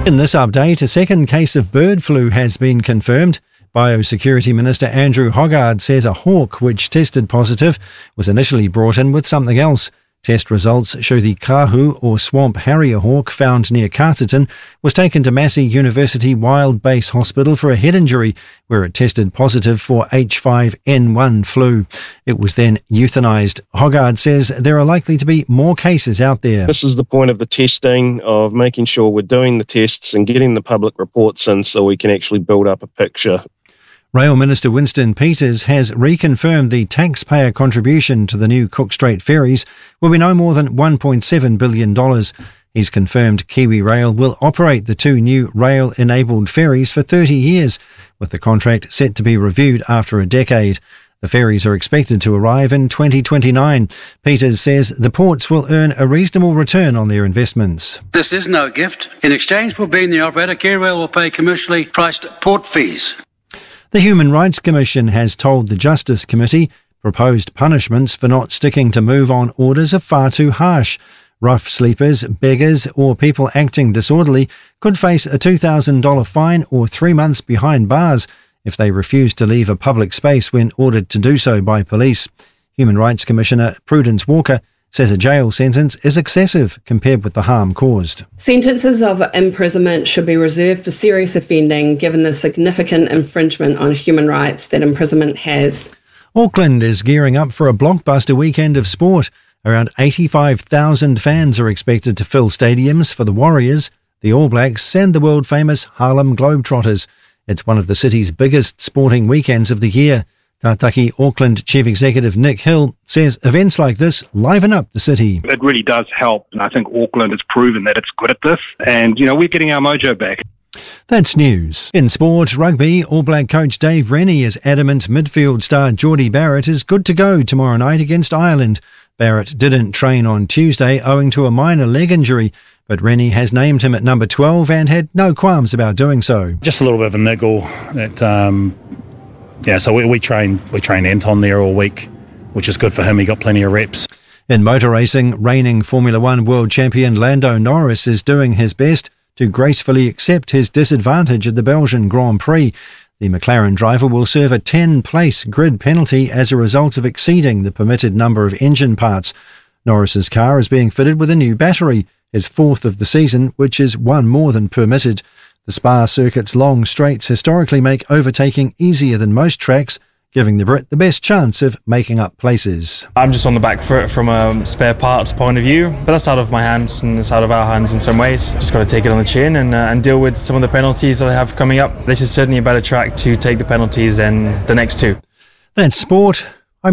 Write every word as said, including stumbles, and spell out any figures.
In this update, a second case of bird flu has been confirmed. Biosecurity Minister Andrew Hoggard says a hawk which tested positive was initially brought in with something else. Test results show the kahu or swamp harrier hawk found near Carterton was taken to Massey University Wild Base Hospital for a head injury where it tested positive for H five N one flu. It was then euthanised. Hoggard says there are likely to be more cases out there. This is the point of the testing, of making sure we're doing the tests and getting the public reports in so we can actually build up a picture. Rail Minister Winston Peters has reconfirmed the taxpayer contribution to the new Cook Strait ferries will be no more than one point seven billion dollars. He's confirmed Kiwi Rail will operate the two new rail-enabled ferries for thirty years, with the contract set to be reviewed after a decade. The ferries are expected to arrive in twenty twenty-nine. Peters says the ports will earn a reasonable return on their investments. This is no gift. In exchange for being the operator, KiwiRail will pay commercially priced port fees. The Human Rights Commission has told the Justice Committee proposed punishments for not sticking to move-on orders are far too harsh. Rough sleepers, beggars or people acting disorderly could face a two thousand dollars fine or three months behind bars if they refuse to leave a public space when ordered to do so by police. Human Rights Commissioner Prudence Walker says a jail sentence is excessive compared with the harm caused. Sentences of imprisonment should be reserved for serious offending given the significant infringement on human rights that imprisonment has. Auckland is gearing up for a blockbuster weekend of sport. Around eighty-five thousand fans are expected to fill stadiums for the Warriors, the All Blacks and the world-famous Harlem Globetrotters. It's one of the city's biggest sporting weekends of the year. Tātaki Auckland Chief Executive Nick Hill says events like this liven up the city. It really does help, and I think Auckland has proven that it's good at this, and, you know, we're getting our mojo back. That's news. In sport, rugby, All Black coach Dave Rennie is adamant midfield star Geordie Barrett is good to go tomorrow night against Ireland. Barrett didn't train on Tuesday owing to a minor leg injury, but Rennie has named him at number twelve and had no qualms about doing so. Just a little bit of a niggle at... Um Yeah, so we, we train we train Anton there all week, which is good for him. He got plenty of reps. In motor racing, reigning Formula One world champion Lando Norris is doing his best to gracefully accept his disadvantage at the Belgian Grand Prix. The McLaren driver will serve a ten-place grid penalty as a result of exceeding the permitted number of engine parts. Norris's car is being fitted with a new battery, his fourth of the season, which is one more than permitted. The Spa circuit's long straights historically make overtaking easier than most tracks, giving the Brit the best chance of making up places. I'm just on the back foot from a spare parts point of view, but that's out of my hands and it's out of our hands in some ways. Just got to take it on the chin and, uh, and deal with some of the penalties that I have coming up. This is certainly a better track to take the penalties than the next two. That's sport.